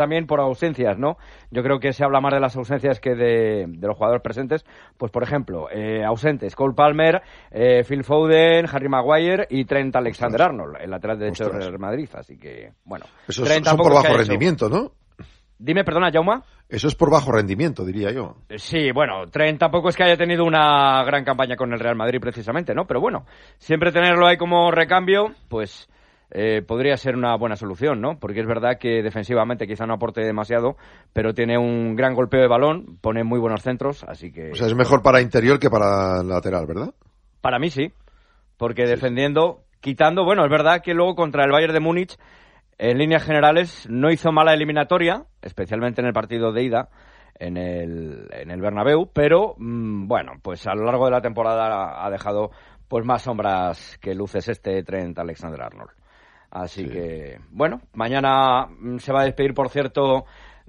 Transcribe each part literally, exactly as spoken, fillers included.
también por ausencias, ¿no? Yo creo que se habla más de las ausencias que de, de los jugadores presentes. Pues, por ejemplo, eh, ausentes, Cole Palmer, eh, Phil Foden, Harry Maguire y Trent Alexander-Arnold, el lateral derecho del Real Madrid. Así que, bueno. Eso es, son por bajo rendimiento, ¿no? Dime, perdona, Jaume. Eso es por bajo rendimiento, diría yo. Sí, bueno, Trent tampoco es que haya tenido una gran campaña con el Real Madrid precisamente, ¿no? Pero bueno, siempre tenerlo ahí como recambio, pues eh, podría ser una buena solución, ¿no? Porque es verdad que defensivamente quizá no aporte demasiado, pero tiene un gran golpeo de balón, pone muy buenos centros, así que... O sea, es mejor para interior que para lateral, ¿verdad? Para mí sí, porque sí. Defendiendo, quitando, bueno, es verdad que luego contra el Bayern de Múnich, en líneas generales, no hizo mala eliminatoria, especialmente en el partido de ida, en el, en el Bernabéu, pero, mmm, bueno, pues a lo largo de la temporada ha dejado pues más sombras que luces este Trent Alexander-Arnold. Así sí. que, bueno, mañana se va a despedir, por cierto,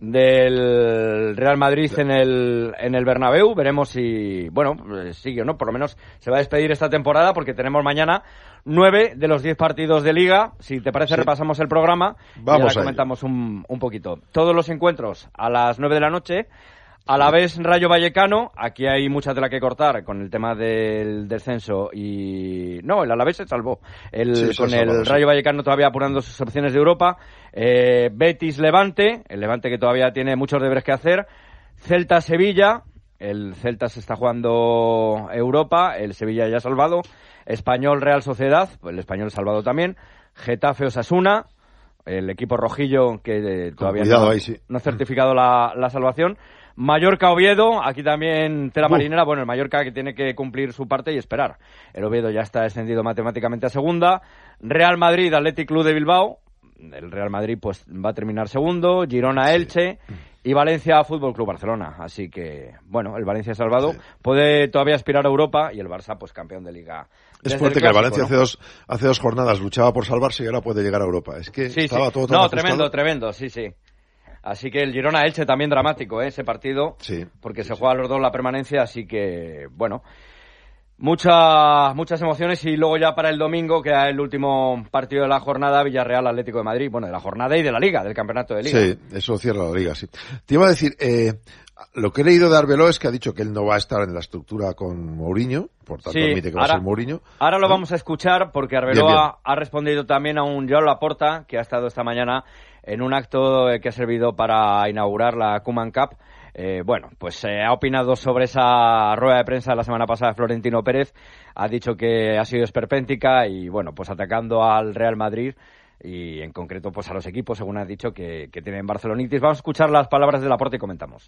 del Real Madrid en el en el Bernabéu. Veremos si, bueno, sigue o no, por lo menos se va a despedir esta temporada porque tenemos mañana nueve de los diez partidos de Liga. Si te parece, sí. repasamos el programa Vamos y ahora comentamos un, un poquito. Todos los encuentros a las nueve de la noche. A la vez Rayo Vallecano, aquí hay mucha tela que cortar con el tema del descenso y... No, el Alavés se salvó. El, sí, con el salvado, Rayo sí. Vallecano todavía apurando sus opciones de Europa. Eh, Betis Levante, el Levante que todavía tiene muchos deberes que hacer. Celta Sevilla, el Celta se está jugando Europa, el Sevilla ya salvado. Español Real Sociedad, el Español salvado también. Getafe Osasuna, el equipo rojillo que eh, todavía no, ahí, sí. no ha certificado la, la salvación. Mallorca Oviedo, aquí también tela marinera, bueno, el Mallorca que tiene que cumplir su parte y esperar. El Oviedo ya está descendido matemáticamente a segunda. Real Madrid, Athletic Club de Bilbao, el Real Madrid pues va a terminar segundo. Girona Elche sí. y Valencia Fútbol Club Barcelona. Así que, bueno, el Valencia salvado sí. puede todavía aspirar a Europa y el Barça pues campeón de Liga. Es fuerte el clásico, que el Valencia ¿no? hace dos hace dos jornadas luchaba por salvarse y ahora puede llegar a Europa. Es que sí, estaba sí. todo tan No, ajustado. tremendo, tremendo, sí, sí. Así que el Girona-Elche también dramático, ¿eh? Ese partido, sí, porque sí, se sí. juega los dos la permanencia, así que, bueno, muchas muchas emociones. Y luego ya para el domingo queda el último partido de la jornada, Villarreal-Atlético de Madrid, bueno, de la jornada y de la Liga, del campeonato de Liga. Sí, eso cierra la Liga, sí. Te iba a decir, eh, lo que he leído de Arbeloa es que ha dicho que él no va a estar en la estructura con Mourinho, por tanto sí, admite que ahora, va a ser Mourinho. Ahora lo ¿no? vamos a escuchar porque Arbeloa bien, bien. ha respondido también a un Joan Laporta que ha estado esta mañana en un acto que ha servido para inaugurar la Koeman Cup. Eh, bueno, pues eh, ha opinado sobre esa rueda de prensa de la semana pasada de Florentino Pérez. Ha dicho que ha sido esperpéntica y, bueno, pues atacando al Real Madrid y en concreto pues a los equipos, según ha dicho, que, que tienen barcelonitis. Vamos a escuchar las palabras de Laporta y comentamos.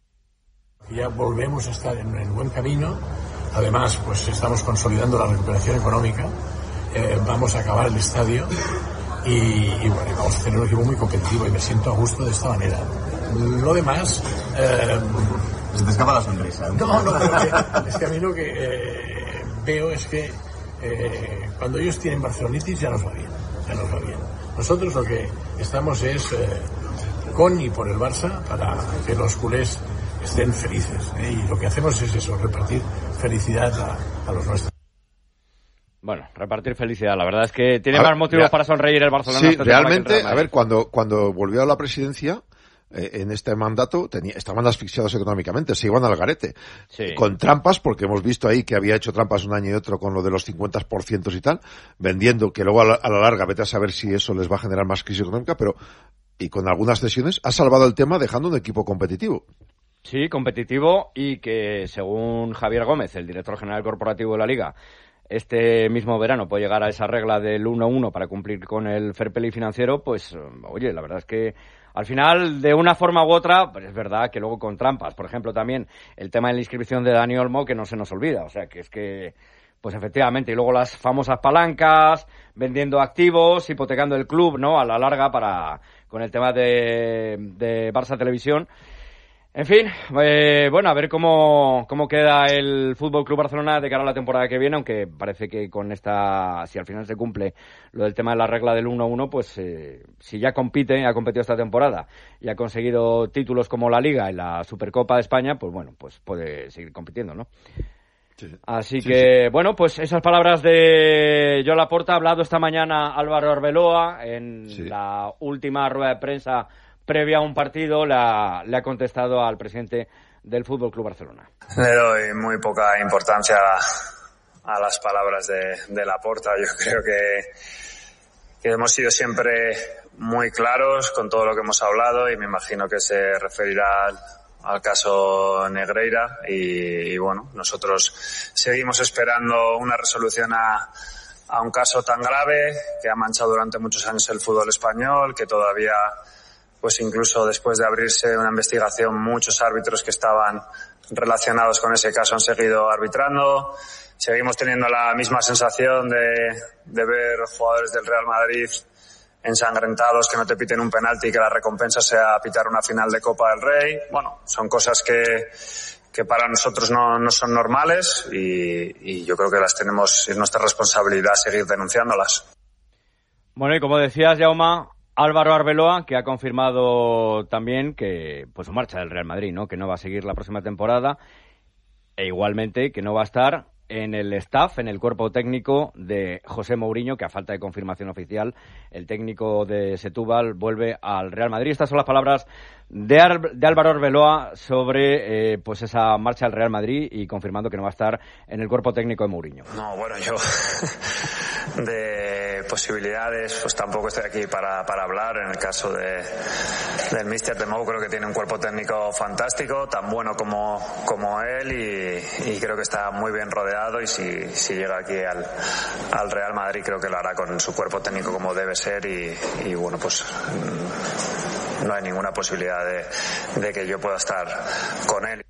Ya volvemos a estar en el buen camino. Además, pues estamos consolidando la recuperación económica. Eh, vamos a acabar el estadio. Y, y bueno, vamos a tener un equipo muy competitivo y me siento a gusto de esta manera. Lo demás... Eh, Se te escapa la sonrisa. No, no, no es que a mí lo que eh, veo es que eh, cuando ellos tienen barcelonitis ya nos va bien, ya nos va bien. Nosotros lo que estamos es eh, con y por el Barça para que los culés estén felices, ¿eh? Y lo que hacemos es eso, repartir felicidad a, a los nuestros. Bueno, repartir felicidad. La verdad es que tiene ver, más motivos mira, para sonreír el Barcelona. Sí, realmente, a ver, cuando, cuando volvió a la presidencia, eh, en este mandato, tenía, estaban asfixiados económicamente, se iban al garete. Sí. Con trampas, porque hemos visto ahí que había hecho trampas un año y otro con lo de los cincuenta por ciento y tal, vendiendo, que luego a la, a la larga, vete a saber si eso les va a generar más crisis económica, pero, y con algunas cesiones, ha salvado el tema dejando un equipo competitivo. Sí, competitivo y que, según Javier Gómez, el director general corporativo de la Liga, este mismo verano puede llegar a esa regla del uno uno para cumplir con el fair play financiero, pues, oye, la verdad es que al final, de una forma u otra, pues es verdad que luego con trampas. Por ejemplo, también el tema de la inscripción de Dani Olmo, que no se nos olvida. O sea, que es que, pues efectivamente, y luego las famosas palancas, vendiendo activos, hipotecando el club, ¿no? A la larga para, con el tema de, de Barça Televisión. En fin, eh, bueno, a ver cómo, cómo queda el Fútbol Club Barcelona de cara a la temporada que viene, aunque parece que con esta, si al final se cumple lo del tema de la regla del uno uno, pues eh, si ya compite, ha competido esta temporada y ha conseguido títulos como la Liga y la Supercopa de España, pues bueno, pues puede seguir compitiendo, ¿no? Sí. Así sí, que, sí. bueno, pues esas palabras de Joan Laporta. Ha hablado esta mañana Álvaro Arbeloa en sí. la última rueda de prensa previa a un partido, la, le ha contestado al presidente del Fútbol Club Barcelona. Le doy muy poca importancia a, a las palabras de, de Laporta. Yo creo que, que hemos sido siempre muy claros con todo lo que hemos hablado y me imagino que se referirá al, al caso Negreira y, y bueno, nosotros seguimos esperando una resolución a, a un caso tan grave que ha manchado durante muchos años el fútbol español, que todavía, pues incluso después de abrirse una investigación, muchos árbitros que estaban relacionados con ese caso han seguido arbitrando. Seguimos teniendo la misma sensación de, de ver jugadores del Real Madrid ensangrentados, que no te piten un penalti y que la recompensa sea pitar una final de Copa del Rey. Bueno, son cosas que, que para nosotros no, no son normales y, y yo creo que las tenemos, es nuestra responsabilidad seguir denunciándolas. Bueno, y como decías, Jaume, Álvaro Arbeloa, que ha confirmado también que pues su marcha del Real Madrid, ¿no? Que no va a seguir la próxima temporada e igualmente que no va a estar en el staff, en el cuerpo técnico de José Mourinho, que a falta de confirmación oficial, el técnico de Setúbal vuelve al Real Madrid. Estas son las palabras de, Ar- de Álvaro Arbeloa sobre eh, pues esa marcha al Real Madrid y confirmando que no va a estar en el cuerpo técnico de Mourinho. No, bueno, yo de posibilidades pues tampoco estoy aquí para, para hablar. En el caso de del míster de Mou, creo que tiene un cuerpo técnico fantástico, tan bueno como, como él y, y creo que está muy bien rodeado y si, si llega aquí al, al Real Madrid creo que lo hará con su cuerpo técnico como debe ser y, y bueno, pues no hay ninguna posibilidad de, de que yo pueda estar con él.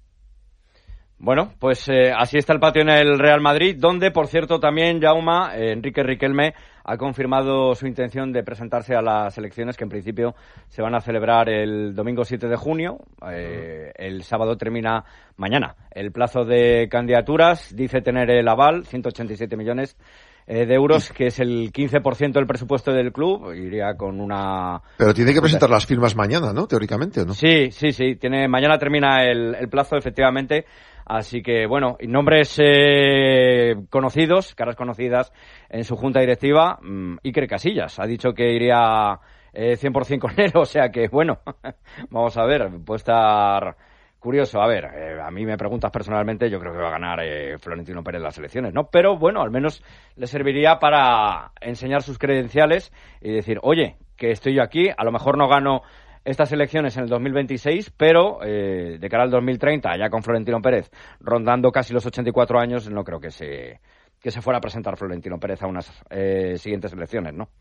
Bueno, pues eh, así está el patio en el Real Madrid, donde, por cierto, también Jaume, eh, Enrique Riquelme, ha confirmado su intención de presentarse a las elecciones que en principio se van a celebrar el domingo siete de junio. Eh, el sábado termina mañana el plazo de candidaturas. Dice tener el aval, ciento ochenta y siete millones eh, de euros, que es el quince por ciento del presupuesto del club. Iría con una... Pero tiene que presentar las firmas mañana, ¿no? Teóricamente, ¿o no? Sí, sí, sí. Tiene, mañana termina el, el plazo, efectivamente. Así que, bueno, nombres eh, conocidos, caras conocidas en su junta directiva. mmm, Iker Casillas ha dicho que iría eh, cien por ciento con él, o sea que, bueno, vamos a ver, puede estar curioso. A ver, eh, a mí me preguntas personalmente, yo creo que va a ganar eh, Florentino Pérez las elecciones, ¿no? Pero, bueno, al menos le serviría para enseñar sus credenciales y decir, oye, que estoy yo aquí, a lo mejor no gano estas elecciones en el dos mil veintiséis, pero eh, de cara al dos mil treinta, ya con Florentino Pérez rondando casi los ochenta y cuatro años, no creo que se que se fuera a presentar Florentino Pérez a unas eh, siguientes elecciones, ¿no?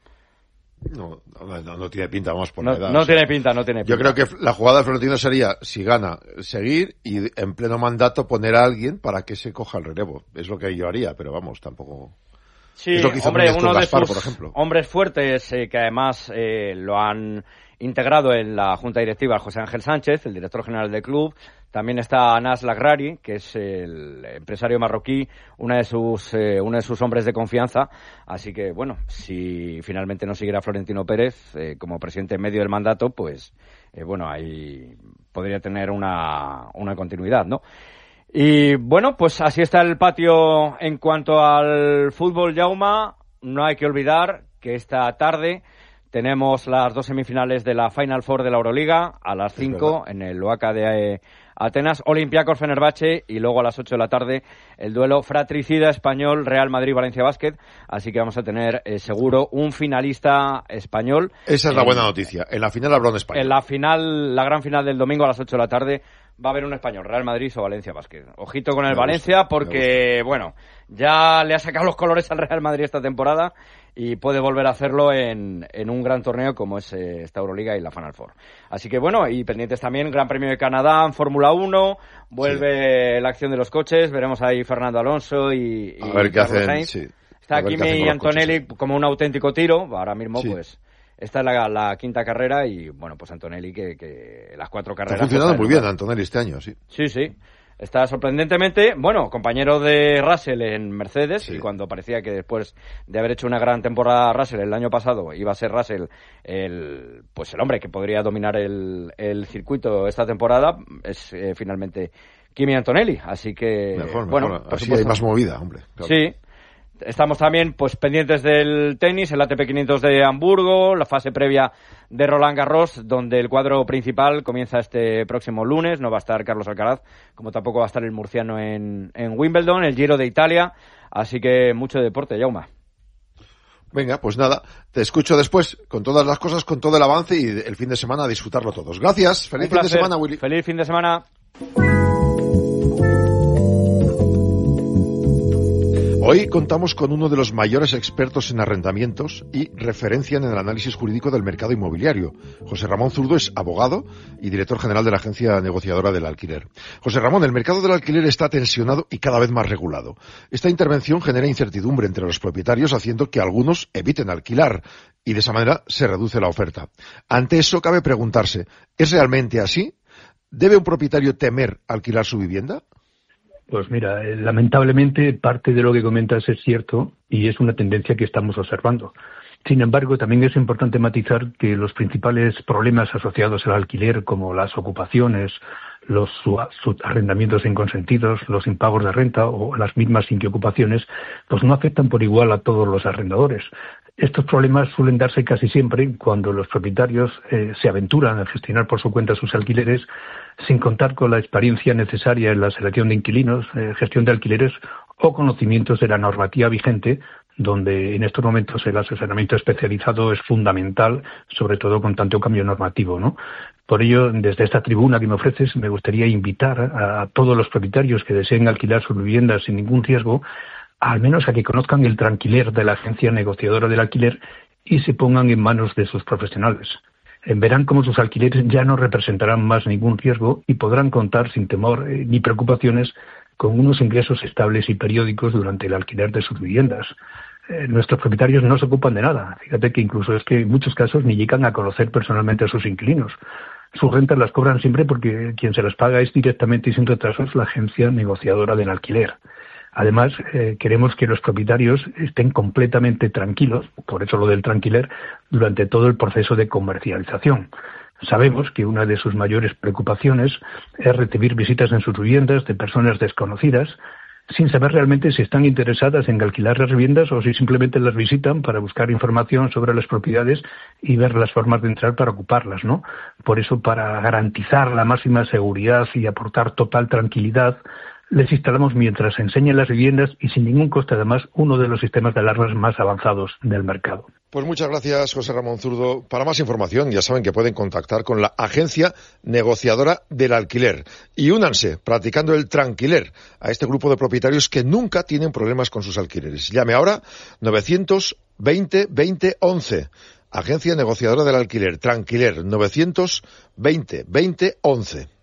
No, no, no tiene pinta, vamos por no, la edad. No o sea, tiene pinta, no tiene pinta. Yo creo que la jugada de Florentino sería, si gana, seguir y en pleno mandato poner a alguien para que se coja el relevo. Es lo que yo haría, pero vamos, tampoco... Sí, es lo que hizo hombre, uno Gaspar, de sus por ejemplo. hombres fuertes eh, que además eh, lo han integrado en la junta directiva, José Ángel Sánchez, el director general del club. También está Anas Lagrari, que es el empresario marroquí, una de sus eh, uno de sus hombres de confianza. Así que, bueno, si finalmente no siguiera Florentino Pérez eh, como presidente en medio del mandato, pues, eh, bueno, ahí podría tener una, una continuidad, ¿no? Y, bueno, pues así está el patio en cuanto al fútbol, Jaume. No hay que olvidar que esta tarde tenemos las dos semifinales de la Final Four de la Euroliga a las cinco en el Oaca de eh, Atenas, Olympiacos Fenerbahce, y luego a las ocho de la tarde el duelo fratricida español Real Madrid-Valencia Basket. Así que vamos a tener eh, seguro un finalista español. Esa es la buena noticia. En la final habrá un español. En la final, la gran final del domingo a las ocho de la tarde va a haber un español, Real Madrid o Valencia Basket. Ojito con el me Valencia gusta, porque, bueno, ya le ha sacado los colores al Real Madrid esta temporada y puede volver a hacerlo en, en un gran torneo como es eh, esta Euroliga y la Final Four. Así que, bueno, y pendientes también Gran Premio de Canadá en Fórmula uno, vuelve sí. la acción de los coches, veremos ahí Fernando Alonso y, y a ver qué hacen, Sainz. Sí. Está Kimi y Antonelli coches, sí. como un auténtico tiro, ahora mismo sí. pues... Esta es la, la quinta carrera y, bueno, pues Antonelli que, que las cuatro carreras... Está funcionando muy bien Antonelli este año, sí. Sí, sí. Está sorprendentemente, bueno, compañero de Russell en Mercedes, sí. y cuando parecía que después de haber hecho una gran temporada Russell el año pasado iba a ser Russell el, pues el hombre que podría dominar el, el circuito esta temporada, es eh, finalmente Kimi Antonelli. Así que, mejor, bueno, mejor. Así hay más movida, hombre. Claro. Sí. estamos también pues pendientes del tenis, el A T P quinientos de Hamburgo, la fase previa de Roland Garros, donde el cuadro principal comienza este próximo lunes. No va a estar Carlos Alcaraz, como tampoco va a estar el murciano en, en Wimbledon, el Giro de Italia. Así que mucho deporte, Jaume. Venga, pues nada, te escucho después con todas las cosas, con todo el avance y el fin de semana a disfrutarlo todos. Gracias, feliz fin de semana, Willy. Feliz fin de semana. Hoy contamos con uno de los mayores expertos en arrendamientos y referencia en el análisis jurídico del mercado inmobiliario. José Ramón Zurdo es abogado y director general de la agencia negociadora del alquiler. José Ramón, el mercado del alquiler está tensionado y cada vez más regulado. Esta intervención genera incertidumbre entre los propietarios, haciendo que algunos eviten alquilar y de esa manera se reduce la oferta. Ante eso cabe preguntarse, ¿es realmente así? ¿Debe un propietario temer alquilar su vivienda? Pues mira, lamentablemente parte de lo que comentas es cierto y es una tendencia que estamos observando. Sin embargo, también es importante matizar que los principales problemas asociados al alquiler, como las ocupaciones, los arrendamientos inconsentidos, los impagos de renta o las mismas inquiocupaciones, pues no afectan por igual a todos los arrendadores. Estos problemas suelen darse casi siempre cuando los propietarios eh, se aventuran a gestionar por su cuenta sus alquileres sin contar con la experiencia necesaria en la selección de inquilinos, eh, gestión de alquileres o conocimientos de la normativa vigente, donde en estos momentos el asesoramiento especializado es fundamental, sobre todo con tanto cambio normativo, ¿no? Por ello, desde esta tribuna que me ofreces, me gustaría invitar a, a todos los propietarios que deseen alquilar sus viviendas sin ningún riesgo, al menos a que conozcan el tranquiler de la agencia negociadora del alquiler y se pongan en manos de sus profesionales. Verán cómo sus alquileres ya no representarán más ningún riesgo y podrán contar sin temor eh, ni preocupaciones con unos ingresos estables y periódicos durante el alquiler de sus viviendas. Eh, nuestros propietarios no se ocupan de nada. Fíjate que incluso es que en muchos casos ni llegan a conocer personalmente a sus inquilinos. Sus rentas las cobran siempre porque quien se las paga es directamente y sin retrasos la agencia negociadora del alquiler. Además, eh, queremos que los propietarios estén completamente tranquilos, por eso lo del tranquiler, durante todo el proceso de comercialización. Sabemos que una de sus mayores preocupaciones es recibir visitas en sus viviendas de personas desconocidas, sin saber realmente si están interesadas en alquilar las viviendas o si simplemente las visitan para buscar información sobre las propiedades y ver las formas de entrar para ocuparlas, ¿no? Por eso, para garantizar la máxima seguridad y aportar total tranquilidad, les instalamos mientras enseñan las viviendas y sin ningún coste además uno de los sistemas de alarmas más avanzados del mercado. Pues muchas gracias, José Ramón Zurdo. Para más información ya saben que pueden contactar con la agencia negociadora del alquiler y únanse practicando el tranquiler a este grupo de propietarios que nunca tienen problemas con sus alquileres. Llame ahora novecientos veinte veinte once. Agencia negociadora del alquiler, tranquiler novecientos veinte veinte once.